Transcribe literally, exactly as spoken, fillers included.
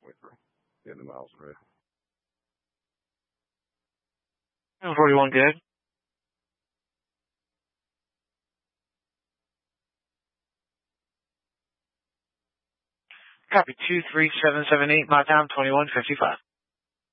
twenty-three. Getting the miles ready. forty-one good. Copy two three seven seven eight, my time twenty-one fifty-five.